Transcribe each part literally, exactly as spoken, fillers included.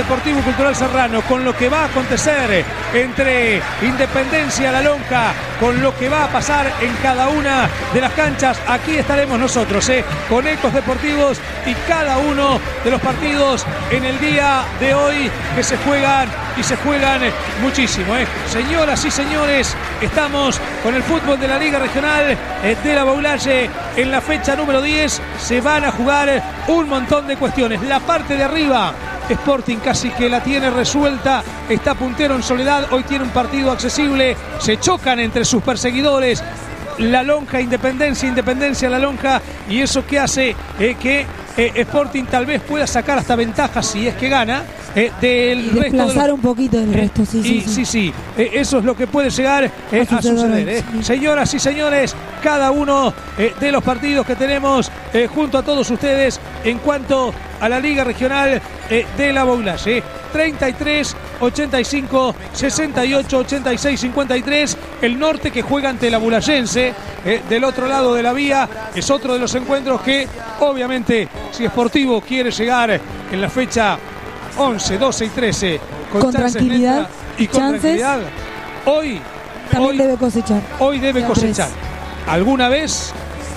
Deportivo Cultural Serrano, con lo que va a acontecer entre Independencia, La Lonja, con lo que va a pasar en cada una de las canchas, aquí estaremos nosotros, ¿eh? con Ecos Deportivos y cada uno de los partidos en el día de hoy que se juegan y se juegan muchísimo. ¿eh? Señoras y señores, estamos con el fútbol de la Liga Regional eh, de la Baulalle en la fecha número diez. Se van a jugar un montón de cuestiones. La parte de arriba, Sporting casi que la tiene resuelta, está puntero en Soledad, hoy tiene un partido accesible, se chocan entre sus perseguidores, La Lonja, Independencia, Independencia, La Lonja, y eso que hace eh, que eh, Sporting tal vez pueda sacar hasta ventajas si es que gana eh, del y resto desplazar de... un poquito del eh, resto, sí, y, sí, sí. sí, sí. Eh, eso es lo que puede llegar eh, a suceder. Eh. Sí. Señoras y señores, cada uno eh, de los partidos que tenemos eh, junto a todos ustedes en cuanto a la Liga Regional eh, de la Baulalle. treinta y tres, ochenta y cinco, sesenta y ocho, ochenta y seis, cincuenta y tres. El Norte que juega ante la Bulayense eh, del otro lado de la vía. Es otro de los encuentros que obviamente si Sportivo quiere llegar en la fecha once, doce y trece con, con tranquilidad y con chances, tranquilidad, hoy también hoy, debe cosechar. Hoy debe cosechar. Alguna vez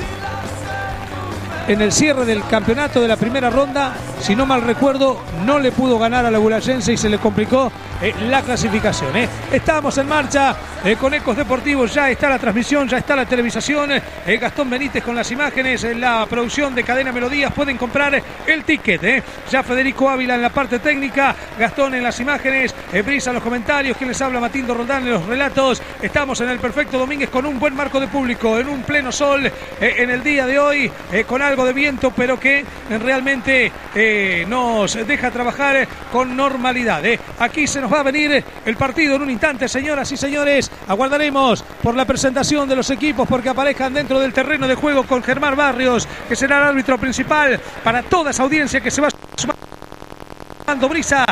en el cierre del campeonato de la primera ronda, si no mal recuerdo, no le pudo ganar a la Bulayense y se le complicó eh, la clasificación. Eh. Estamos en marcha eh, con Ecos Deportivos, ya está la transmisión, ya está la televisación. Eh, Gastón Benítez con las imágenes, en la producción de Cadena Melodías, pueden comprar el ticket. Eh. Ya Federico Ávila en la parte técnica, Gastón en las imágenes, eh, Brisa en los comentarios, quien les habla, Matildo Roldán en los relatos. Estamos en el Perfecto Domínguez con un buen marco de público, en un pleno sol, eh, en el día de hoy, eh, con algo de viento, pero que eh, realmente eh, nos deja trabajar con normalidad. Eh. Aquí se nos va a venir el partido en un instante, señoras y señores. Aguardaremos por la presentación de los equipos porque aparezcan dentro del terreno de juego con Germán Barrios, que será el árbitro principal para toda esa audiencia que se va sumando. Brisa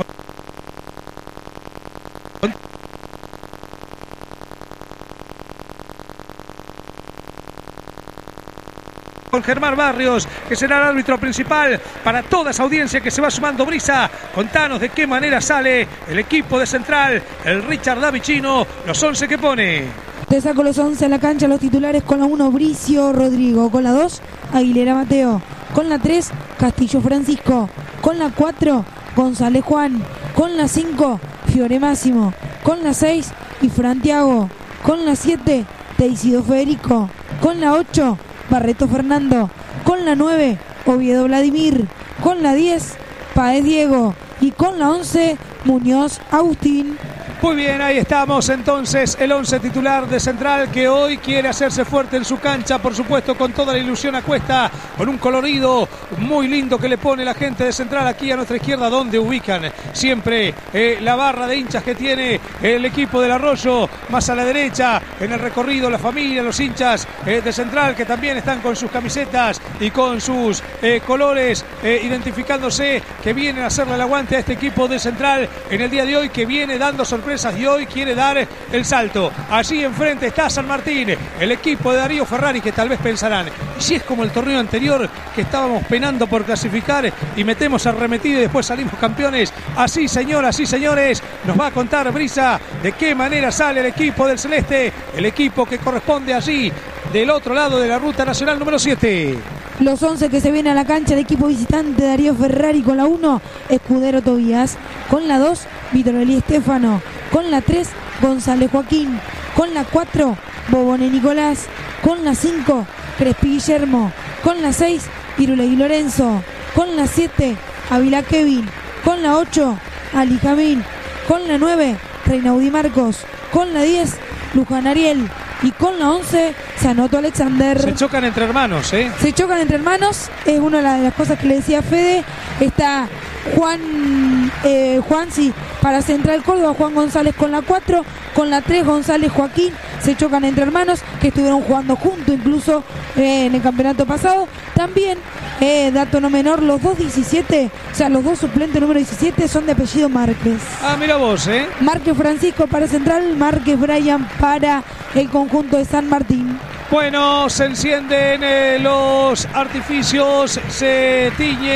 con Germán Barrios, que será el árbitro principal para toda esa audiencia que se va sumando. Brisa, contanos de qué manera sale el equipo de Central, el Richard Davicino, los once que pone. Te saco los once a la cancha, los titulares: con la uno, Bricio Rodrigo; con la dos, Aguilera Mateo; con la tres, Castillo Francisco; con la cuatro, González Juan; con la cinco, Fiore Máximo; con la seis, Ifran Tiago; con la siete, Teisido Federico; con la ocho, Barreto Fernando; con la nueve, Oviedo Vladimir; con la diez, Páez Diego; y con la once, Muñoz Agustín. Muy bien, ahí estamos entonces, el once titular de Central, que hoy quiere hacerse fuerte en su cancha, por supuesto con toda la ilusión a cuesta, con un colorido muy lindo que le pone la gente de Central aquí a nuestra izquierda, donde ubican siempre eh, la barra de hinchas que tiene el equipo del Arroyo. Más a la derecha, en el recorrido, la familia, los hinchas eh, de Central, que también están con sus camisetas y con sus eh, colores, eh, identificándose, que vienen a hacerle el aguante a este equipo de Central en el día de hoy, que viene dando sorpresas y hoy quiere dar el salto. Allí enfrente está San Martín, el equipo de Darío Ferrari, que tal vez pensarán, y si es como el torneo anterior que estábamos penando por clasificar y metemos arremetido y después salimos campeones. Así, señoras y señores, nos va a contar Brisa de qué manera sale el equipo del Celeste, el equipo que corresponde allí del otro lado de la ruta nacional número siete. Los once que se vienen a la cancha: el equipo visitante, Darío Ferrari; con la uno, Escudero Tobías; con la dos, Vitorelli Estefano; con la tres, González Joaquín; con la cuatro, Bobone Nicolás; con la cinco, Crespi Guillermo; con la seis, Irulegui Lorenzo; con la siete, Ávila Kevin; con la ocho, Ali Jamín; con la nueve, Reinaudi Marcos; con la diez, Luján Ariel; y con la once, Sanoto Alexander. Se chocan entre hermanos, ¿eh? Se chocan entre hermanos, es una de las cosas que le decía Fede. Está Juan, eh, Juan, sí, para Central Córdoba, Juan González con la cuatro, con la tres, González Joaquín. Se chocan entre hermanos que estuvieron jugando juntos incluso eh, en el campeonato pasado. También, eh, dato no menor, los dos diecisiete, o sea, los dos suplentes número diecisiete son de apellido Márquez. Ah, mira vos, ¿eh? Márquez Francisco para Central, Márquez Brian para el conjunto de San Martín. Bueno, se encienden eh, los artificios, se tiñe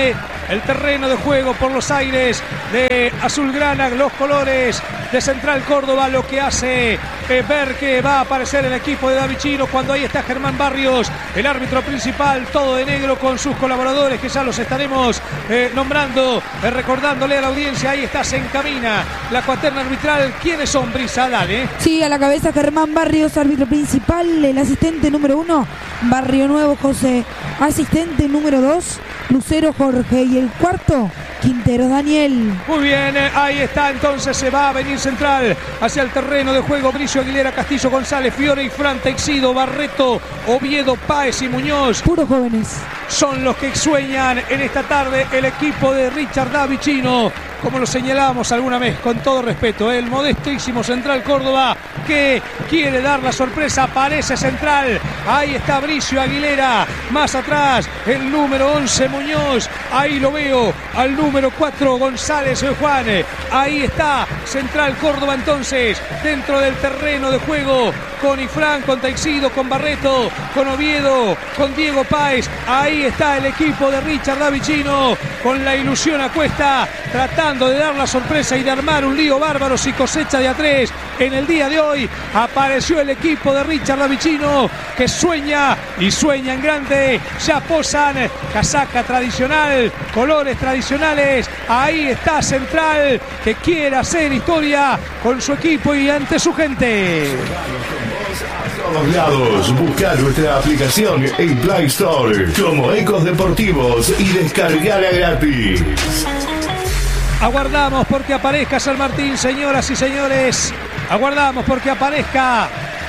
el terreno de juego por los aires de azulgrana, los colores de Central Córdoba, lo que hace eh, ver que va a aparecer el equipo de Davicino cuando ahí está Germán Barrios, el árbitro principal, todo de negro con sus colaboradores que ya los estaremos eh, nombrando, eh, recordándole a la audiencia. Ahí está, se encamina la cuaterna arbitral. ¿Quiénes son, Brisa? Dale. Sí, a la cabeza Germán Barrios, árbitro principal, el asistente número uno, Barrio Nuevo José, asistente número dos, Lucero Jorge, y el cuarto, Quintero Daniel. Muy bien, eh, ahí está, entonces se va a venir Central hacia el terreno de juego. Bricio, Aguilera, Castillo, González, Fiore y Fran, Teixido, Barreto, Oviedo, Páez y Muñoz. Puros jóvenes. Son los que sueñan en esta tarde el equipo de Richard Davicino. Como lo señalábamos alguna vez, con todo respeto, el modestísimo Central Córdoba que quiere dar la sorpresa. Aparece Central, ahí está Bricio Aguilera, más atrás el número once Muñoz, ahí lo veo al número cuatro González Juan, ahí está Central Córdoba entonces dentro del terreno de juego con Ifrán, con Teixido, con Barreto, con Oviedo, con Diego Páez. Ahí está el equipo de Richard Davicino con la ilusión a cuesta, tratando de dar la sorpresa y de armar un lío bárbaro si cosecha de a tres. En el día de hoy apareció el equipo de Richard Davicino que sueña y sueña en grande. Ya posan casaca tradicional, colores tradicionales. Ahí está Central que quiere hacer historia con su equipo y ante su gente. A todos lados, busca nuestra aplicación en Play Store como Ecos Deportivos y descargala gratis. Aguardamos porque aparezca San Martín, señoras y señores. Aguardamos porque aparezca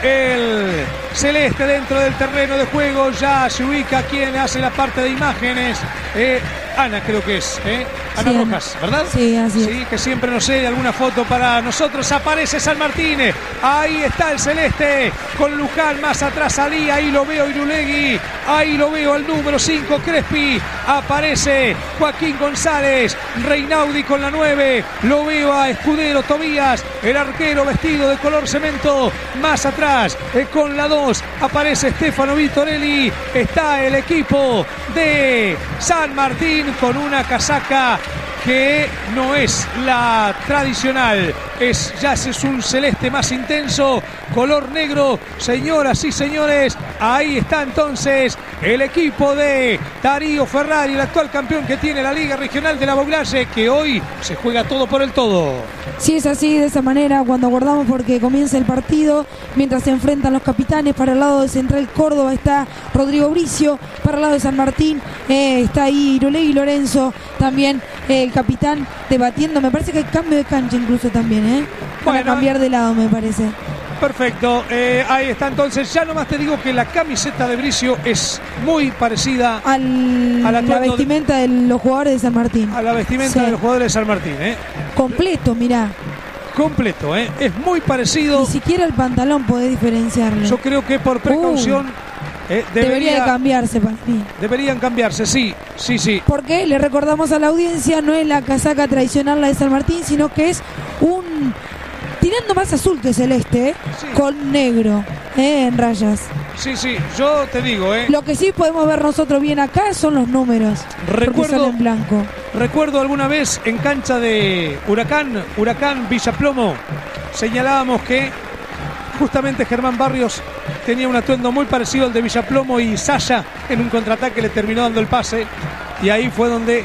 el celeste dentro del terreno de juego. Ya se ubica quien hace la parte de imágenes. Eh, Ana creo que es, ¿eh? Ana sí, Rojas, ¿verdad? Sí, así es. Sí, que siempre nos cede alguna foto para nosotros. Aparece San Martín, ahí está el celeste, con Luján más atrás salí, ahí lo veo Irulegui, ahí lo veo al número cinco Crespi, aparece Joaquín González, Reinaudi con la nueve, lo veo a Escudero Tobías, el arquero vestido de color cemento, más atrás eh, con la dos aparece Stefano Vittorelli, está el equipo de San Martín con una casaca que no es la tradicional, es ya es un celeste más intenso, color negro. Señoras y señores, ahí está entonces el equipo de Darío Ferrari, el actual campeón que tiene la Liga Regional de la Boglaye, que hoy se juega todo por el todo. Sí, es así, de esa manera, cuando aguardamos porque comienza el partido, mientras se enfrentan los capitanes. Para el lado de Central Córdoba está Rodrigo Bricio, para el lado de San Martín eh, está ahí Irulegui Lorenzo, también eh, el capitán debatiendo. Me parece que hay cambio de cancha incluso también, ¿eh? Para Bueno, cambiar de lado, me parece. Perfecto, eh, ahí está entonces. Ya nomás te digo que la camiseta de Bricio es muy parecida Al, a la, la vestimenta de... de los jugadores de San Martín. A la vestimenta sí. de los jugadores de San Martín, ¿eh? Completo, mirá. Completo, ¿eh? Es muy parecido. Ni siquiera el pantalón podés diferenciarlo. Yo creo que por precaución... Uh. Eh, debería, debería de cambiarse para mí. Deberían cambiarse, sí, sí, sí. Porque le recordamos a la audiencia, no es la casaca tradicional la de San Martín, sino que es un... tirando más azul que celeste, ¿eh? Sí. Con negro, ¿eh? En rayas. Sí, sí, yo te digo, ¿eh? Lo que sí podemos ver nosotros bien acá son los números. Recuerdo, son en blanco. Recuerdo alguna vez en cancha de Huracán, Huracán Villaplomo, señalábamos que justamente Germán Barrios tenía un atuendo muy parecido al de Villaplomo y Saya en un contraataque le terminó dando el pase y ahí fue donde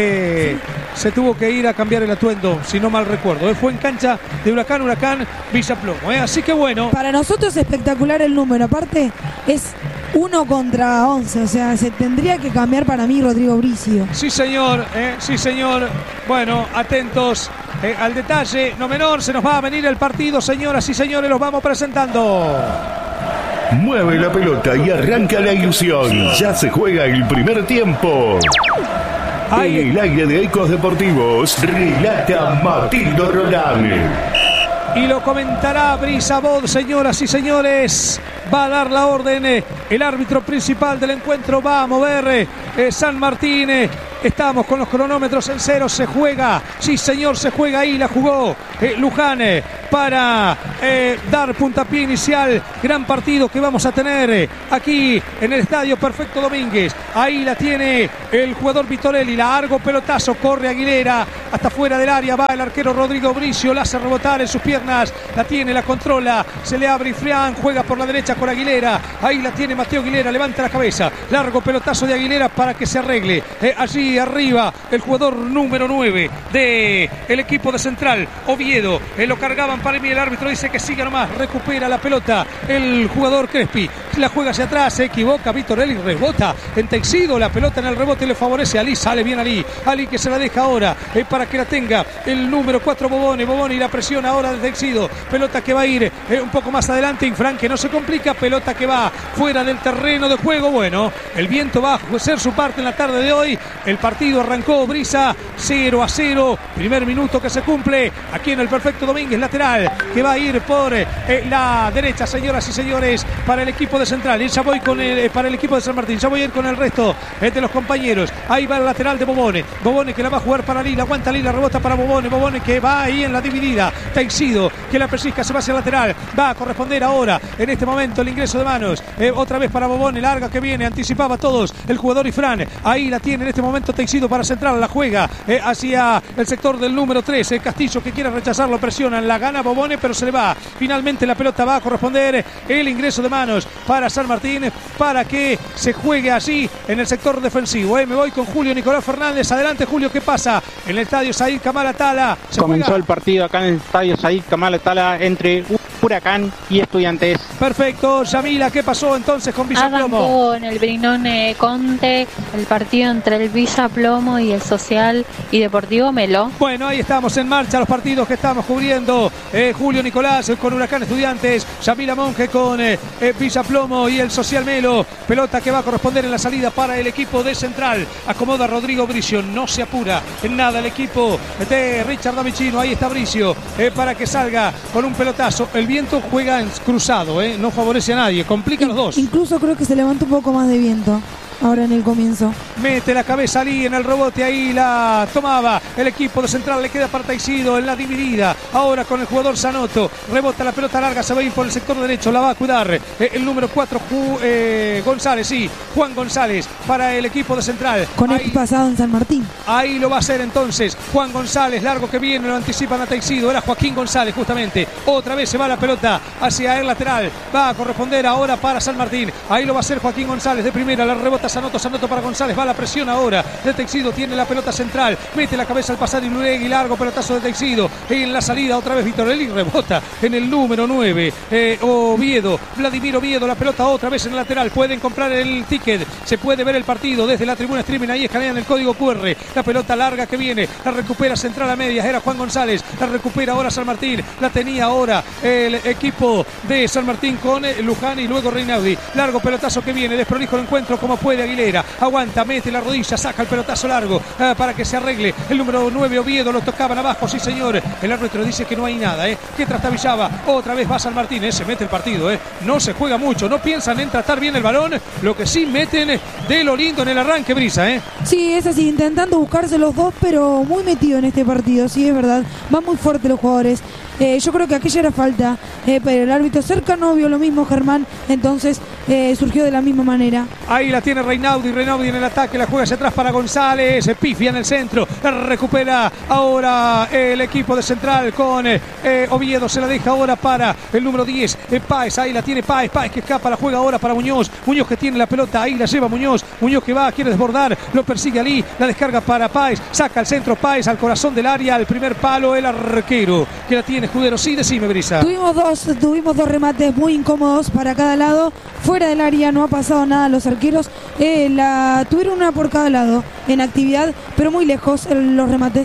eh, sí. se tuvo que ir a cambiar el atuendo, si no mal recuerdo. Eh, fue en cancha de Huracán, Huracán Villaplomo. Eh, así que bueno. Para nosotros es espectacular el número. Aparte es uno contra once, o sea, se tendría que cambiar para mí Rodrigo Bricio. Sí, señor, eh, sí, señor. Bueno, atentos eh, al detalle no menor. Se nos va a venir el partido, señoras y señores. Los vamos presentando. Mueve la pelota y arranca la ilusión. Ya se juega el primer tiempo. Ahí. En el aire de Ecos Deportivos, relata Matildo Rolán. Y lo comentará Brisa Bod, señoras y señores. Va a dar la orden el árbitro principal del encuentro. Va a mover eh, San Martín. Eh, estamos con los cronómetros en cero. Se juega, sí señor, se juega ahí. La jugó eh, Luján eh, para eh, dar puntapié inicial. Gran partido que vamos a tener eh, aquí en el estadio Perfecto Domínguez. Ahí la tiene el jugador Vitorelli. Largo pelotazo, corre Aguilera hasta fuera del área. Va el arquero Rodrigo Bricio, la hace rebotar en sus piernas. La tiene, la controla. Se le abre Ifrián, juega por la derecha con Aguilera. Ahí la tiene Mateo Aguilera, levanta la cabeza. Largo pelotazo de Aguilera para que se arregle. Eh, allí arriba el jugador número nueve del equipo de Central, Oviedo. Eh, lo cargaban para mí, el árbitro dice que siga nomás. Recupera la pelota el jugador Crespi. La juega hacia atrás, se equivoca Vitorelli, rebota en Teixido. La pelota en el rebote le favorece a Ali. Sale bien Ali. Ali que se la deja ahora eh, para que la tenga el número cuatro Bobone. Bobone y la presiona ahora de Teixido. Pelota que va a ir eh, un poco más adelante. Infran que no se complica. Pelota que va fuera del terreno de juego. Bueno, el viento va a hacer su parte en la tarde de hoy. El partido arrancó, Brisa, cero a cero. Primer minuto que se cumple aquí en el Perfecto Domínguez. Lateral que va a ir por eh, la derecha, señoras y señores, para el equipo de Central. Y ya voy con el, eh, para el equipo de San Martín. Ya voy a ir con el resto eh, de los compañeros. Ahí va el lateral de Bobone. Bobone que la va a jugar para Lila. Aguanta Lila, rebota para Bobone. Bobone que va ahí en la dividida. Teixido que la persisca, se va hacia el lateral. Va a corresponder ahora en este momento el ingreso de manos. Eh, otra vez para Bobone. Larga que viene. Anticipaba a todos el jugador Ifrán. Ahí la tiene en este momento Teixido para Central. La juega eh, hacia el sector del número tres. El Castillo que quiere rechazarlo. Presionan. La gana Bobone, pero se le va. Finalmente la pelota va a corresponder el ingreso de manos para San Martín, para que se juegue así en el sector defensivo. Eh, me voy con Julio Nicolás Fernández. Adelante, Julio, ¿qué pasa en el estadio Said Kamal Atala? Comenzó juega? el partido acá en el estadio Said Kamal Atala entre Huracán y Estudiantes. Perfecto. Yamila, ¿qué pasó entonces con Villa Plomo? Arrancó en el Brinone Conte el partido entre el Villa Plomo y el Social y Deportivo Melo. Bueno, ahí estamos en marcha los partidos que estamos cubriendo. Eh, Julio Nicolás con Huracán Estudiantes, Yamila Monge con eh, eh, Villa Plomo y el Social Melo. Pelota que va a corresponder en la salida para el equipo de Central. Acomoda Rodrigo Bricio, no se apura en nada el equipo de Richard Damicino. Ahí está Bricio eh, para que salga con un pelotazo. El viento juega en cruzado, eh, no favorece a nadie, complica a los dos. Incluso creo que se levanta un poco más de viento ahora en el comienzo. Mete la cabeza Ali en el rebote, ahí la tomaba el equipo de Central, le queda para Teixido en la dividida, ahora con el jugador Sanoto, rebota la pelota larga, se va a ir por el sector derecho, la va a cuidar eh, el número cuatro eh, González, sí, Juan González para el equipo de Central. Con el pasado en San Martín. Ahí lo va a hacer entonces Juan González, largo que viene, lo anticipan a Teixido, era Joaquín González justamente, otra vez se va la pelota hacia el lateral, va a corresponder ahora para San Martín, ahí lo va a hacer Joaquín González de primera, la rebota Sanoto, Sanoto para González, va la presión ahora de Teixido, tiene la pelota central, mete la cabeza al pasar y Luregui, largo pelotazo de Teixido, en la salida otra vez Vitorelli, rebota en el número nueve, eh, Oviedo, Vladimir Oviedo, la pelota otra vez en el lateral, pueden comprar el ticket, se puede ver el partido desde la tribuna streaming, ahí escanean el código cu erre, la pelota larga que viene, la recupera Central a medias, era Juan González, la recupera ahora San Martín, la tenía ahora el equipo de San Martín con Luján y luego Reinaudi, largo pelotazo que viene, desprolijo el encuentro como puede Aguilera, aguanta, mete la rodilla, saca el pelotazo largo eh, para que se arregle el número nueve Oviedo, lo tocaban abajo, sí señor, el árbitro dice que no hay nada, eh. que trastabillaba, otra vez va San Martín, eh. se mete el partido, eh. no se juega mucho, no piensan en tratar bien el balón, lo que sí meten de lo lindo en el arranque, Brisa, eh. Sí, es así, intentando buscarse los dos, pero muy metido en este partido, sí, es verdad, van muy fuertes los jugadores. Eh, yo creo que aquella era falta, eh, pero el árbitro cercano vio lo mismo, Germán, entonces eh, surgió de la misma manera. Ahí la tiene Reinaudi, Reinaudi en el ataque, la juega hacia atrás para González, pifia en el centro, la recupera ahora el equipo de Central con eh, Oviedo, se la deja ahora para el número diez, eh, Páez, ahí la tiene Páez, Páez que escapa, la juega ahora para Muñoz, Muñoz que tiene la pelota, ahí la lleva Muñoz, Muñoz que va, quiere desbordar, lo persigue Ali, la descarga para Páez, saca el centro Páez al corazón del área, al primer palo el arquero que la tiene Escudero, sí, decime Brisa. Tuvimos dos, tuvimos dos remates muy incómodos para cada lado, fuera del área no ha pasado nada, los arqueros eh, la tuvieron una por cada lado en actividad, pero muy lejos los remates.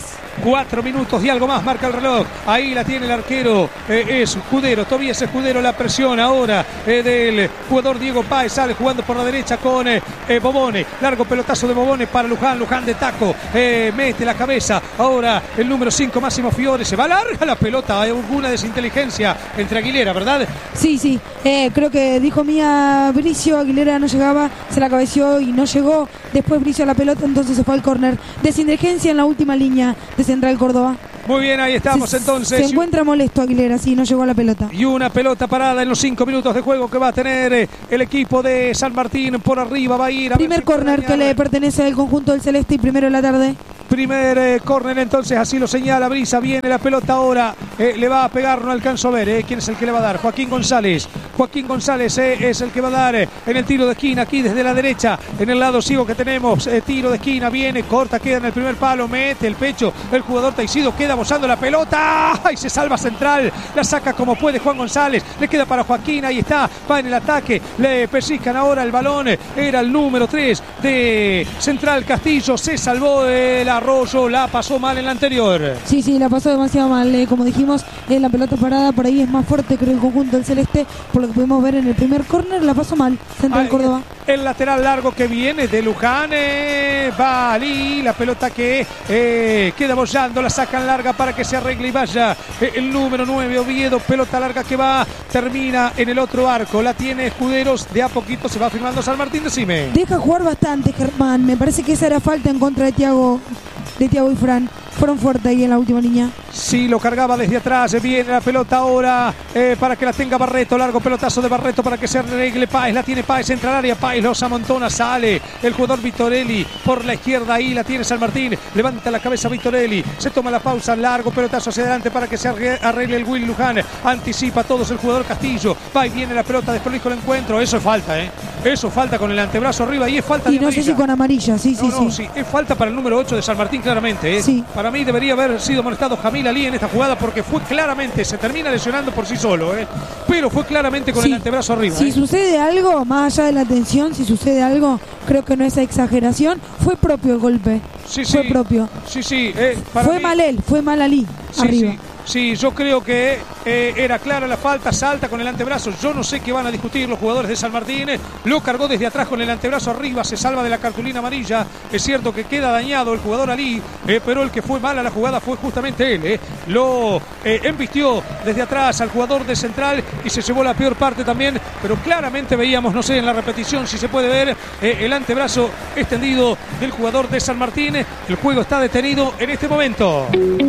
Cuatro minutos y algo más marca el reloj. Ahí la tiene el arquero, eh, es Escudero, todavía es Escudero, la presión ahora eh, del jugador Diego Páez, sale jugando por la derecha con eh, eh, Bobone, largo pelotazo de Bobone para Luján, Luján de taco, eh, mete la cabeza, ahora el número cinco Máximo Fiore, se va larga la pelota, hay alguna desinteligencia entre Aguilera, ¿verdad? Sí, sí, eh, creo que dijo Mía Bricio, Aguilera no llegaba, se la cabeció y no llegó, después Bricio a la pelota, entonces se fue al córner, desinteligencia en la última línea de Central Córdoba. Muy bien, ahí estamos se, entonces. Se encuentra molesto Aguilera, sí, no llegó a la pelota. Y una pelota parada en los cinco minutos de juego que va a tener el equipo de San Martín por arriba, va a ir a primer córner que le pertenece al conjunto del Celeste y primero de la tarde. Primer eh, córner entonces, así lo señala Brisa, viene la pelota ahora, eh, le va a pegar, no alcanzo a ver, eh, quién es el que le va a dar, Joaquín González, Joaquín González eh, es el que va a dar eh, en el tiro de esquina, aquí desde la derecha, en el lado ciego que tenemos, eh, tiro de esquina, viene, corta, queda en el primer palo, mete el pecho, el jugador Taixido queda bozando la pelota, y se salva Central, la saca como puede Juan González, le queda para Joaquín, ahí está, va en el ataque, le pellizcan ahora el balón, era el número tres de Central Castillo, se salvó el Arroyo, la pasó mal en la anterior. Sí, sí, la pasó demasiado mal, eh, como dijimos, eh, la pelota parada por ahí es más fuerte creo el conjunto del Celeste, por lo que pudimos ver en el primer córner, la pasó mal Central Ahí, Córdoba. El lateral largo que viene de Luján, eh, va Ali, la pelota que eh, queda bollando, la sacan larga para que se arregle y vaya eh, el número nueve Oviedo, pelota larga que va, termina en el otro arco, la tiene Escuderos, de a poquito se va firmando San Martín, decime. Deja jugar bastante Germán, me parece que esa era falta en contra de Thiago, de Thiago y Fran. Fueron fuertes ahí en la última línea. Sí, lo cargaba desde atrás. Viene la pelota ahora eh, para que la tenga Barreto. Largo pelotazo de Barreto para que se arregle Páez. La tiene Páez, entra al área. Páez los amontona. Sale el jugador Vitorelli por la izquierda. Ahí la tiene San Martín. Levanta la cabeza Vitorelli. Se toma la pausa. Largo pelotazo hacia adelante para que se arregle el Will Luján. Anticipa a todos el jugador Castillo. Va y viene la pelota. Desprolijo el encuentro. Eso es falta, ¿eh? Eso falta con el antebrazo arriba. Y es falta y de no amarilla. sé si con amarilla. Sí, sí, no, no, sí. sí. Es falta para el número ocho de San Martín, claramente, ¿eh? Sí. Para mí debería haber sido molestado Jamil Ali en esta jugada porque fue claramente, se termina lesionando por sí solo, ¿eh? Pero fue claramente con sí. el antebrazo arriba. Si ¿eh? sucede algo, más allá de la tensión, si sucede algo, creo que no es exageración, fue propio el golpe. Sí, fue sí. propio. Sí, sí. Eh, para fue mí... mal él, fue mal Ali, sí, arriba. Sí. Sí, yo creo que eh, era clara la falta, salta con el antebrazo. Yo no sé qué van a discutir los jugadores de San Martín. Lo cargó desde atrás con el antebrazo arriba, se salva de la cartulina amarilla. Es cierto que queda dañado el jugador Ali, eh, pero el que fue mal a la jugada fue justamente él. Eh. Lo eh, embistió desde atrás al jugador de Central y se llevó la peor parte también. Pero claramente veíamos, no sé, en la repetición si se puede ver eh, el antebrazo extendido del jugador de San Martín. El juego está detenido en este momento.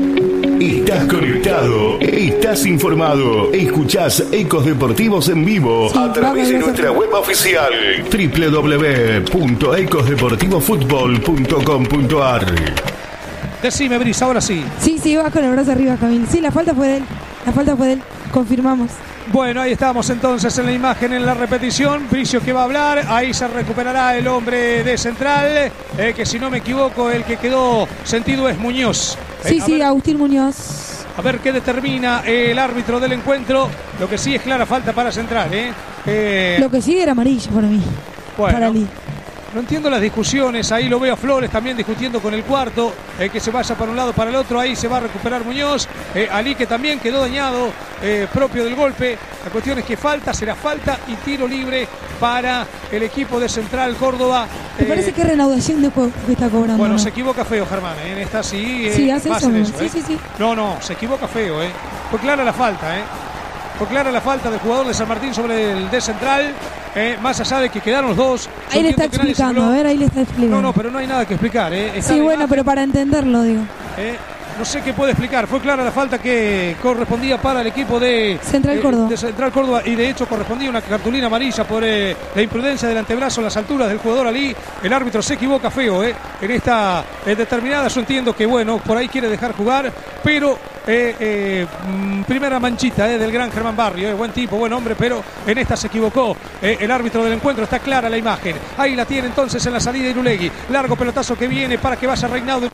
Estás conectado, estás informado, escuchás Ecos Deportivos en vivo sí, a través de nuestra web oficial doble u doble u doble u punto ecos deportivo fútbol punto com punto a r. Decime, Brisa, ahora sí. Sí, sí, va con el brazo arriba, Camil. Sí, la falta fue de él, la falta fue de él, confirmamos. Bueno, ahí estamos entonces en la imagen, en la repetición. Bricio que va a hablar, ahí se recuperará el hombre de Central, eh, que si no me equivoco el que quedó sentido es Muñoz. Sí, eh, sí, ver, Agustín Muñoz. A ver qué determina el árbitro del encuentro. Lo que sí es clara falta para Central. ¿eh? Eh, Lo que sí era amarillo para mí, bueno, para Ali. No entiendo las discusiones, ahí lo veo a Flores también discutiendo con el cuarto, eh, que se vaya para un lado para el otro, ahí se va a recuperar Muñoz, eh, Ali que también quedó dañado, eh, propio del golpe, la cuestión es que falta, será falta y tiro libre para el equipo de Central Córdoba. Me eh, parece que es reanudación de juego que está cobrando. Bueno, ¿no? se equivoca feo Germán, ¿eh? en esta sí, eh, sí, hace eso, eso sí, eh. sí, sí. No, no, se equivoca feo, eh. fue clara la falta, eh. Fue clara la falta del jugador de San Martín sobre el de Central, eh, más allá de que quedaron los dos. Ahí le está explicando, a ver, ahí le está explicando. No, no, pero no hay nada que explicar. Eh. Sí, bueno, imagen, pero para entenderlo, digo. Eh, no sé qué puede explicar. Fue clara la falta que correspondía para el equipo de Central Córdoba. Eh, de Central Córdoba y de hecho correspondía una cartulina amarilla por eh, la imprudencia del antebrazo en las alturas del jugador Ali. El árbitro se equivoca feo eh, en esta eh, determinada. Yo entiendo que, bueno, por ahí quiere dejar jugar, pero eh, eh, primera manchita eh, del gran Germán Barrio. Eh, buen tipo, buen hombre, pero en esta se equivocó eh, el árbitro del encuentro. Está clara la imagen. Ahí la tiene entonces en la salida Irulegui. Largo pelotazo que viene para que vaya Reinaldo.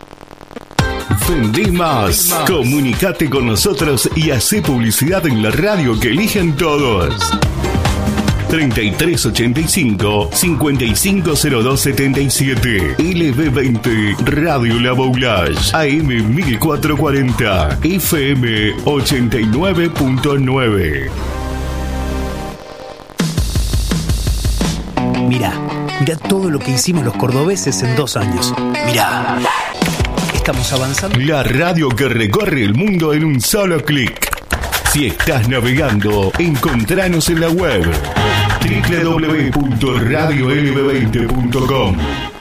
Vendí más. Comunicate con nosotros y hacé publicidad en la radio que eligen todos. treinta y tres ochenta y cinco, cincuenta y cinco cero dos setenta y siete. L B veinte Radio La Boulage, A M mil cuatrocientos cuarenta, F M ochenta y nueve punto nueve. Mirá, mirá todo lo que hicimos los cordobeses en dos años. Mirá, estamos avanzando. La radio que recorre el mundo en un solo clic. Si estás navegando, encontranos en la web doble u doble u doble u punto radio l b veinte punto com.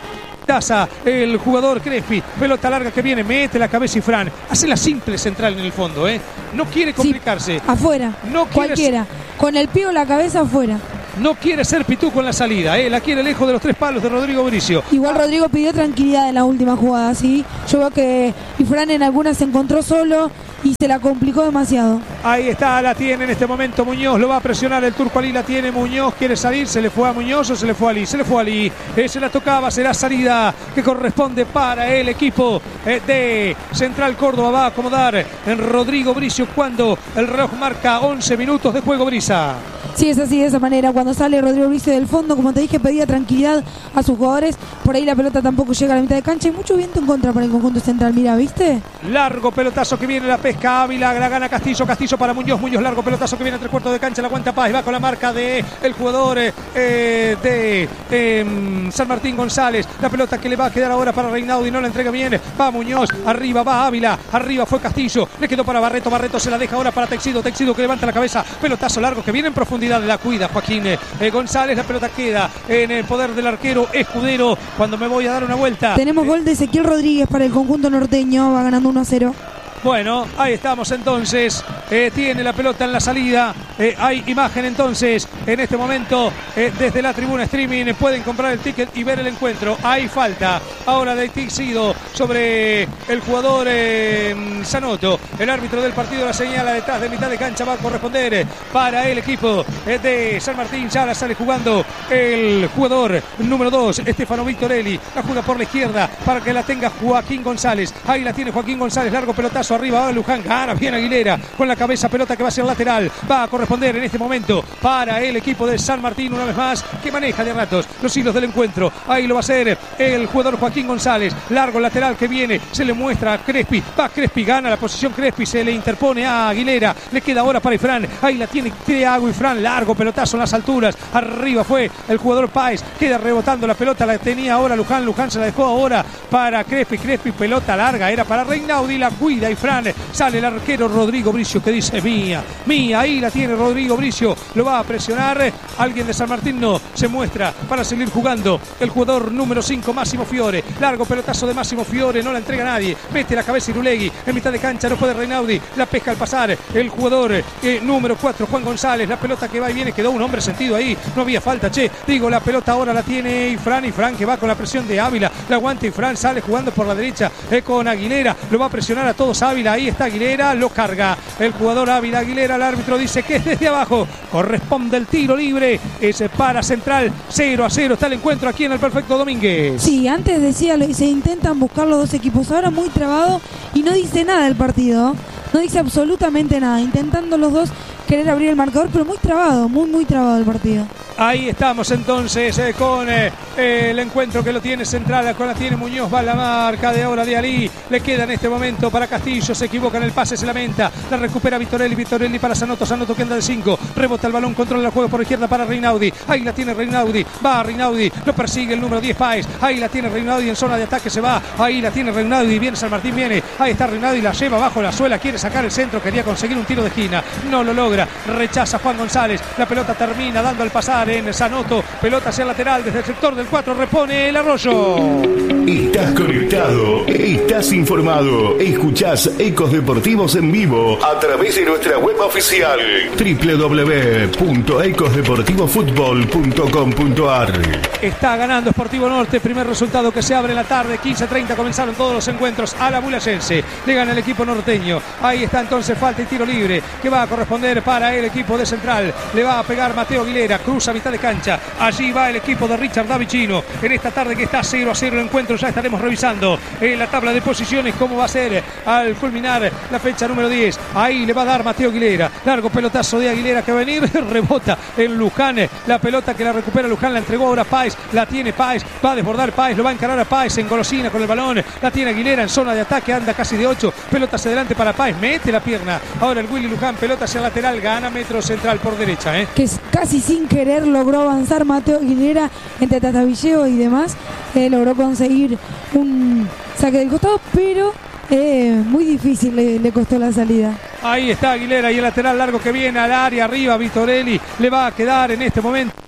Taza, el jugador Crespi, pelota larga que viene, mete la cabeza y Fran, hace la simple central en el fondo, ¿eh? No quiere complicarse. Sí, afuera, no cualquiera, con el pie o la cabeza afuera. No quiere ser pituco en la salida, ¿eh? La quiere lejos de los tres palos de Rodrigo Bricio. Igual Rodrigo pidió tranquilidad en la última jugada, ¿sí? Yo veo que Fran en algunas se encontró solo y se la complicó demasiado. Ahí está, la tiene en este momento Muñoz, lo va a presionar el turco Ali, la tiene Muñoz, quiere salir, se le fue a Muñoz o se le fue a Ali, se le fue a Ali, eh, se la tocaba, será salida que corresponde para el equipo eh, de Central Córdoba. Va a acomodar en Rodrigo Bricio cuando el reloj marca once minutos de juego, Brisa. Sí, es así, de esa manera, cuando sale Rodrigo Bricio del fondo, como te dije, pedía tranquilidad a sus jugadores, por ahí la pelota tampoco llega a la mitad de cancha, y mucho viento en contra para el conjunto central, mira, ¿viste? Largo pelotazo que viene, la pesca Ávila, la gana Castillo, Castillo para Muñoz, Muñoz largo pelotazo que viene a tres cuartos de cancha, la aguanta Paz, va con la marca de el jugador eh, de eh, San Martín González, la pelota que le va a quedar ahora para Reinaldo y no la entrega bien, va Muñoz, arriba va Ávila, arriba fue Castillo, le quedó para Barreto, Barreto se la deja ahora para Texido, Texido que levanta la cabeza, pelotazo largo que viene en profundidad, la cuida Joaquín eh, González, la pelota queda en el poder del arquero Escudero, cuando me voy a dar una vuelta. Tenemos gol de Ezequiel Rodríguez para el conjunto norteño, va ganando uno a cero. Bueno, ahí estamos entonces, eh, tiene la pelota en la salida, eh, hay imagen entonces en este momento eh, desde la tribuna streaming, pueden comprar el ticket y ver el encuentro, hay falta ahora de Texido sobre el jugador eh, Sanoto, el árbitro del partido la señala detrás de mitad de cancha, va a corresponder para el equipo eh, de San Martín, ya la sale jugando el jugador número dos, Estefano Vittorelli, la juega por la izquierda para que la tenga Joaquín González, ahí la tiene Joaquín González, largo pelotazo arriba va Luján, gana bien Aguilera con la cabeza, pelota que va a ser lateral, va a corresponder en este momento para el equipo de San Martín una vez más, que maneja de ratos los hilos del encuentro, ahí lo va a hacer el jugador Joaquín González, largo lateral que viene, se le muestra a Crespi, va Crespi, gana la posición Crespi, se le interpone a Aguilera, le queda ahora para Ifrán, ahí la tiene Thiago Ifrán, largo pelotazo en las alturas, arriba fue el jugador Páez, queda rebotando la pelota, la tenía ahora Luján, Luján se la dejó ahora para Crespi, Crespi pelota larga, era para Reinaldo y la cuida Ifrán, sale el arquero Rodrigo Bricio que dice mía, mía, ahí la tiene Rodrigo Bricio, lo va a presionar, alguien de San Martín no, se muestra para seguir jugando el jugador número cinco Máximo Fiore, largo pelotazo de Máximo Fiore, no la entrega a nadie, mete la cabeza Irulegui, en mitad de cancha no puede Reinaudi, la pesca al pasar, el jugador eh, número cuatro Juan González, la pelota que va y viene, quedó un hombre sentido ahí, no había falta, che, digo la pelota ahora la tiene Ifrán, Ifrán que va con la presión de Ávila, la aguanta Ifrán, sale jugando por la derecha eh, con Aguilera, lo va a presionar a todos Ávila, ahí está Aguilera, lo carga el jugador Ávila Aguilera, el árbitro dice que es desde abajo, corresponde el tiro libre, es para Central, cero a cero está el encuentro aquí en el Perfecto Domínguez. Sí, antes decía, se intentan buscar los dos equipos, ahora muy trabado y no dice nada el partido, no dice absolutamente nada, intentando los dos querer abrir el marcador, pero muy trabado, muy muy trabado el partido. Ahí estamos entonces eh, con eh, el encuentro que lo tiene Central, con la tiene Muñoz, va la marca de ahora de Ali, le queda en este momento para Castillo, se equivoca en el pase, se lamenta, la recupera Vittorelli, Vittorelli para Sanoto, Sanoto que anda de cinco, rebota el balón, controla el juego por izquierda para Reinaudi, ahí la tiene Reinaudi, va Reinaudi, lo persigue el número diez Páez, ahí la tiene Reinaudi en zona de ataque, se va, ahí la tiene Reinaudi, viene San Martín, viene, ahí está Reinaudi, la lleva bajo la suela, quiere sacar el centro, quería conseguir un tiro de esquina, no lo logra, rechaza Juan González, la pelota termina dando al pasar en Sanoto, pelota hacia el lateral desde el sector del cuatro, repone el Arroyo. Estás conectado, estás informado, escuchás Ecos Deportivos en vivo a través de nuestra web oficial doble u doble u doble u punto ecos deportivo fútbol punto com punto a r. Está ganando Sportivo Norte, primer resultado que se abre en la tarde, quince treinta comenzaron todos los encuentros a la Bulayense, le gana el equipo norteño, ahí está entonces falta y tiro libre que va a corresponder para el equipo de Central, le va a pegar Mateo Aguilera, cruza mitad de cancha, allí va el equipo de Richard Davici Chino. En esta tarde que está cero a cero el encuentro, ya estaremos revisando en la tabla de posiciones cómo va a ser al culminar la fecha número diez. Ahí le va a dar Mateo Aguilera. Largo pelotazo de Aguilera que va a venir. Rebota en Luján. La pelota que la recupera Luján la entregó ahora Páez. La tiene Páez. Va a desbordar Páez. Lo va a encarar a Páez. Engolosina con el balón. La tiene Aguilera en zona de ataque. Anda casi de ocho. Pelota hacia adelante para Páez. Mete la pierna. Ahora el Willy Luján. Pelota hacia lateral. Gana metro central por derecha. ¿eh? Que casi sin querer logró avanzar Mateo Aguilera entre Tatabilleo y demás. Eh, logró conseguir un saque del costado, pero eh, muy difícil le, le costó la salida. Ahí está Aguilera y el lateral largo que viene al área arriba. Vitorelli le va a quedar en este momento.